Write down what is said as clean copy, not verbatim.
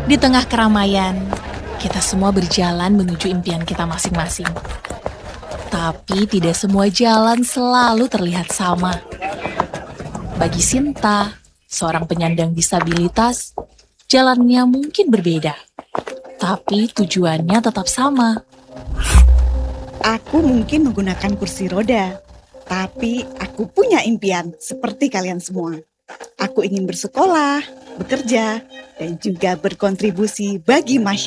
Di tengah keramaian, kita semua berjalan menuju impian kita masing-masing. Tapi tidak semua jalan selalu terlihat sama. Bagi Sinta, seorang penyandang disabilitas, jalannya mungkin berbeda. Tapi tujuannya tetap sama. Aku mungkin menggunakan kursi roda, tapi aku punya impian seperti kalian semua. Aku ingin bersekolah, bekerja, dan juga berkontribusi bagi masyarakat.